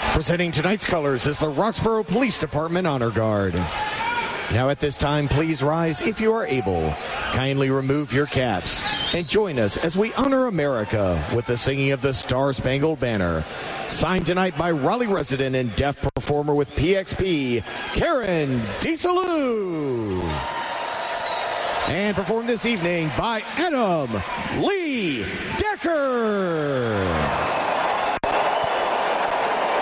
Presenting tonight's colors is the Roxborough Police Department Honor Guard. Now at this time, please rise if you are able. Kindly remove your caps and join us as we honor America with the singing of the Star-Spangled Banner. Signed tonight by Raleigh resident and deaf performer with PXP, Karen DeSalou. And performed this evening by Adam Lee Decker.